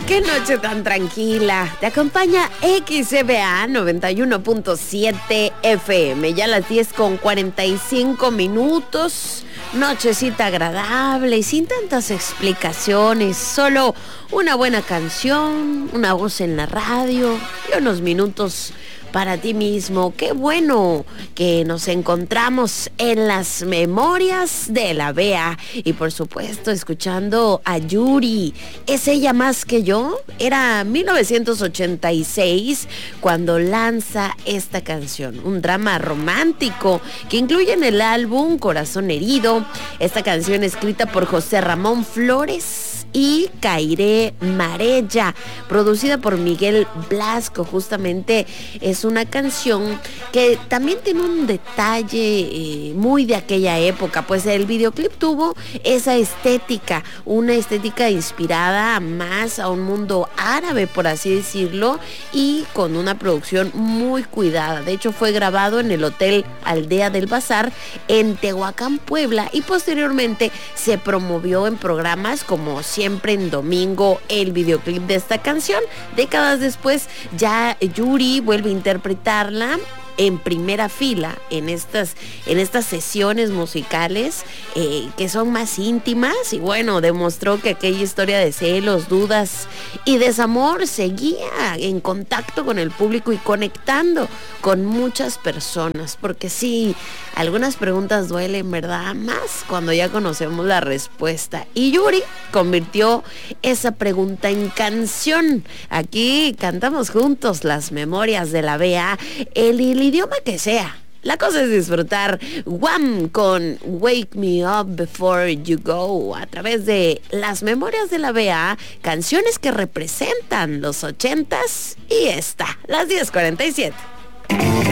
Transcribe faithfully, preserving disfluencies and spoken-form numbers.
Qué noche tan tranquila. Te acompaña X C B A noventa y uno punto siete F M. Ya a las diez con cuarenta y cinco minutos. Nochecita agradable y sin tantas explicaciones. Solo una buena canción, una voz en la radio y unos minutos para ti mismo. Qué bueno que nos encontramos en las memorias de la Bea y por supuesto escuchando a Yuri. ¿Es ella más que yo? Era mil novecientos ochenta y seis cuando lanza esta canción, un drama romántico que incluye en el álbum Corazón Herido. Esta canción escrita por José Ramón Flores y Cairé Marella, producida por Miguel Blasco. Justamente es una canción que también tiene un detalle eh, muy de aquella época, pues el videoclip tuvo esa estética, una estética inspirada más a un mundo árabe, por así decirlo, y con una producción muy cuidada. De hecho, fue grabado en el Hotel Aldea del Bazar en Tehuacán, Puebla, y posteriormente se promovió en programas como Siempre en Domingo, el videoclip de esta canción. Décadas después, ya Yuri vuelve a interpretarla en primera fila en estas, en estas sesiones musicales eh, que son más íntimas, y bueno, demostró que aquella historia de celos, dudas y desamor seguía en contacto con el público y conectando con muchas personas, porque sí, algunas preguntas duelen, ¿verdad? Más cuando ya conocemos la respuesta, y Yuri convirtió esa pregunta en canción. Aquí cantamos juntos las memorias de la Bea, el, el idioma que sea. La cosa es disfrutar Wham con Wake Me Up Before You Go a través de las memorias de la Bea, canciones que representan los ochentas, y esta, las diez cuarenta y siete.